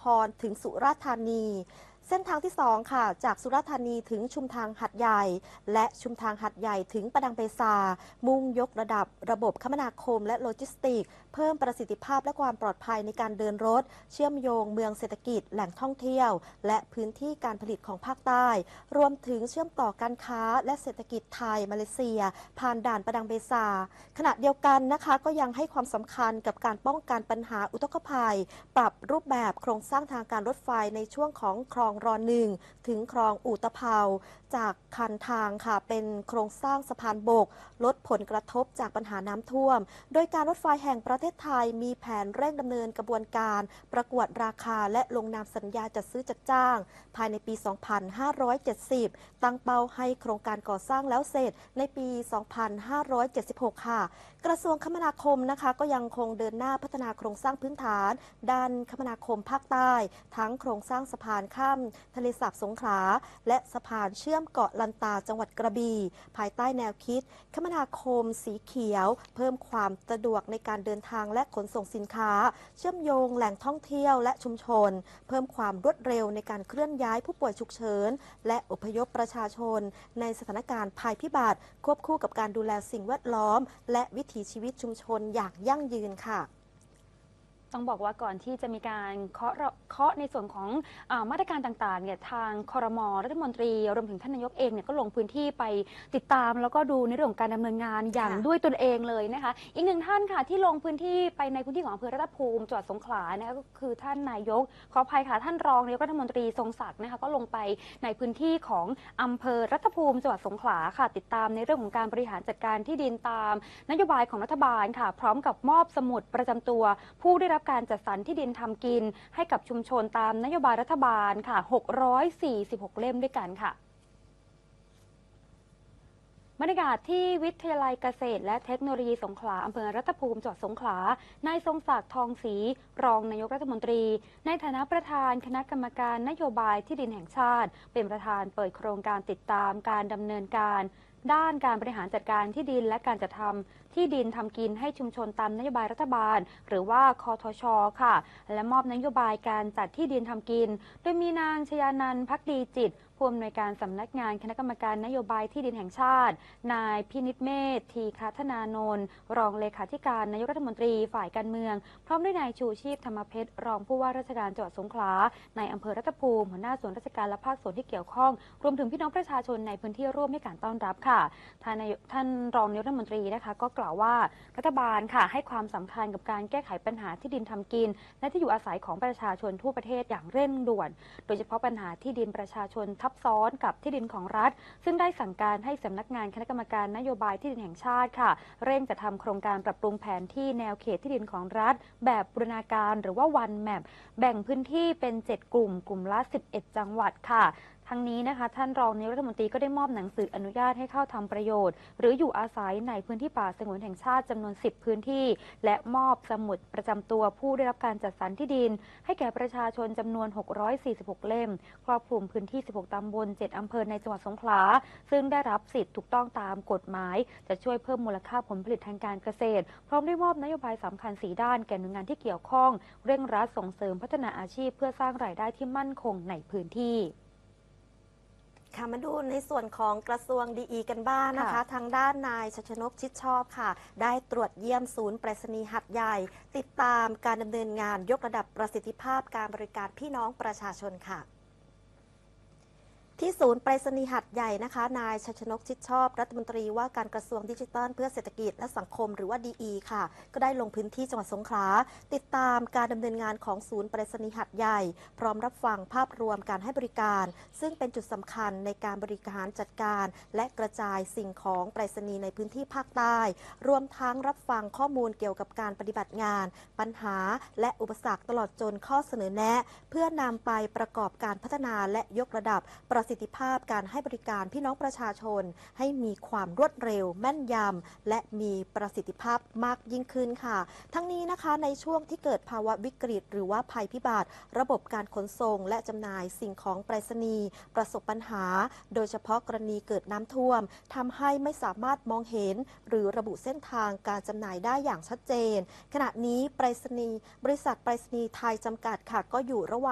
รถึงสุราษฎร์ธานีเส้นทางที่2ค่ะจากสุราษฎร์ธานีถึงชุมทางหัดใหญ่และชุมทางหัดใหญ่ถึงประดังเบซามุ่งยกระดับระบบคมนาคมและโลจิสติกส์เพิ่มประสิทธิภาพและความปลอดภัยในการเดินรถเชื่อมโยงเมืองเศรษฐกิจแหล่งท่องเที่ยวและพื้นที่การผลิตของภาคใต้รวมถึงเชื่อมต่อการค้าและเศรษฐกิจไทยมาเลเซียผ่านด่านประดังเบซาขณะเดียวกันนะคะก็ยังให้ความสำคัญกับการป้องกันปัญหาอุทกภัยปรับรูปแบบโครงสร้างทางการรถไฟในช่วงของคลองร.1 ถึงคลองอู่ตะเภาจากคันทางค่ะเป็นโครงสร้างสะพานบกลดผลกระทบจากปัญหาน้ำท่วมโดยการรถไฟแห่งประเทศไทยมีแผนเร่งดำเนินกระบวนการประกวดราคาและลงนามสัญญาจัดซื้อจัดจ้างภายในปี 2570 ตั้งเป้าให้โครงการก่อสร้างแล้วเสร็จในปี 2576 ค่ะกระทรวงคมนาคมนะคะก็ยังคงเดินหน้าพัฒนาโครงสร้างพื้นฐานด้านคมนาคมภาคใต้ทั้งโครงสร้างสะพานข้ามทะเลสาบสงขลาและสะพานเชื่อมเกาะลันตาจังหวัดกระบี่ภายใต้แนวคิดคมนาคมสีเขียวเพิ่มความสะดวกในการเดินทางและขนส่งสินค้าเชื่อมโยงแหล่งท่องเที่ยวและชุมชนเพิ่มความรวดเร็วในการเคลื่อนย้ายผู้ป่วยฉุกเฉินและอพยพประชาชนในสถานการณ์ภัยพิบัติควบคู่กับการดูแลสิ่งแวดล้อมและวิถีชีวิตชุมชนอย่างยั่งยืนค่ะต้องบอกว่าก่อนที่จะมีการเคาะในส่วนของมาตรการต่างๆเนี่ยทางครม.รัฐมนตรีรวมถึงท่านนายกเองเนี่ยก็ลงพื้นที่ไปติดตามแล้วก็ดูในเรื่องของการดำเนินงานอย่างด้วยตนเองเลยนะคะอีกหนึ่งท่านค่ะที่ลงพื้นที่ไปในพื้นที่ของอำเภอรัตภูมิจังหวัดสงขลานะคะก็คือท่านนายกขออภัยค่ะท่านรองนายกรัฐมนตรีทรงศักดิ์นะคะก็ลงไปในพื้นที่ของอำเภอรัตภูมิจังหวัดสงขลาค่ะติดตามในเรื่องของการบริหารจัดการที่ดินตามนโยบายของรัฐบาลค่ะพร้อมกับมอบสมุดประจำตัวผู้ได้รับการจัดสรรที่ดินทำกินให้กับชุมชนตามนโยบายรัฐบาลค่ะ646 เล่มด้วยกันค่ะบรรยากาศที่วิทยาลัยเกษตรและเทคโนโลยีสงขลาอำเภอรัตภูมิจังหวัดสงขลานายทรงศักดิ์ทองศรีรองนายกรัฐมนตรีในฐานะประธานคณะกรรมการนโยบายที่ดินแห่งชาติเป็นประธานเปิดโครงการติดตามการดำเนินการด้านการบริหารจัดการที่ดินและการจัดทำที่ดินทำกินให้ชุมชนตามนโยบายรัฐบาลหรือว่าคทช.ค่ะและมอบนโยบายการจัดที่ดินทำกินโดยมีนางชยานันท์ภักดีจิตผู้อำนวยการสำนักงานคณะกรรมการนโยบายที่ดินแห่งชาตินายพินิจเมธทีฆธนานนท์รองเลขาธิการนายกรัฐมนตรีฝ่ายการเมืองพร้อมด้วยนายชูชีพธรรมเพชรรองผู้ว่าราชการจังหวัดสงขลาในอำเภอรัตภูมิหัวหน้าส่วนราชการและภาคส่วนที่เกี่ยวข้องรวมถึงพี่น้องประชาชนในพื้นที่ร่วมให้การต้อนรับค่ะท่านรองนายกรัฐมนตรีนะคะก็กล่าวว่ารัฐบาลค่ะให้ความสำคัญกับการแก้ไขปัญหาที่ดินทำกินและที่อยู่อาศัยของประชาชนทั่วประเทศอย่างเร่งด่วนโดยเฉพาะปัญหาที่ดินประชาชนทับซ้อนกับที่ดินของรัฐซึ่งได้สั่งการให้สำนักงานคณะกรรมการนโยบายที่ดินแห่งชาติค่ะเร่งจัดทำโครงการปรับปรุงแผนที่แนวเขตที่ดินของรัฐแบบบูรณาการหรือว่าวันแมปแบ่งพื้นที่เป็น7 กลุ่มละ11 จังหวัดค่ะทั้งนี้นะคะท่านรองนายกรัฐมนตรีก็ได้มอบหนังสืออนุญาตให้เข้าทำประโยชน์หรืออยู่อาศัยในพื้นที่ป่าสงวนแห่งชาติจำนวน10 พื้นที่และมอบสมุดประจำตัวผู้ได้รับการจัดสรรที่ดินให้แก่ประชาชนจำนวน646 เล่มครอบคลุมพื้นที่16 ตำบล 7 อำเภอในจังหวัดสงขลาซึ่งได้รับสิทธิ์ถูกต้องตามกฎหมายจะช่วยเพิ่มมูลค่าผลผลิตทางการเกษตรพร้อมได้มอบนโยบายสำคัญ4 ด้านแก่หน่วยงานที่เกี่ยวข้องเร่งรัดส่งเสริมพัฒนาอาชีพเพื่อสร้างรายได้ที่มั่นคงในพื้นที่ค่ะมาดูในส่วนของกระทรวงดีกันบ้างนะคะทางด้านนายชัชนกชิดชอบค่ะได้ตรวจเยี่ยมศูนย์ไปรษณีย์หัดใหญ่ติดตามการดำเนินงานยกระดับประสิทธิภาพการบริการพี่น้องประชาชนค่ะที่ศูนย์ไปรษณีย์หัดใหญ่นะคะนายชัชนกชิดชอบรัฐมนตรีว่าการกระทรวงดิจิทัลเพื่อเศรษฐกิจและสังคมหรือว่าดีค่ะก็ได้ลงพื้นที่จังหวัดสงขลาติดตามการดำเนินงานของศูนย์ไปรษณีย์หัดใหญ่พร้อมรับฟังภาพรวมการให้บริการซึ่งเป็นจุดสำคัญในการบริการจัดการและกระจายสิ่งของไปรษณีย์ในพื้นที่ภาคใต้รวมทั้งรับฟังข้อมูลเกี่ยวกับการปฏิบัติงานปัญหาและอุปสรรคตลอดจนข้อเสนอแนะเพื่อนำไปประกอบการพัฒนาและยกระดับประสิทธิภาพการให้บริการพี่น้องประชาชนให้มีความรวดเร็วแม่นยำและมีประสิทธิภาพมากยิ่งขึ้นค่ะทั้งนี้นะคะในช่วงที่เกิดภาวะวิกฤตหรือว่าภัยพิบัติระบบการขนส่งและจำหน่ายสิ่งของไปรษณีย์ประสบปัญหาโดยเฉพาะกรณีเกิดน้ำท่วมทำให้ไม่สามารถมองเห็นหรือระบุเส้นทางการจำหน่ายได้อย่างชัดเจนขณะนี้บริษัทไปรษณีย์ไทยจำกัดค่ะก็อยู่ระหว่าง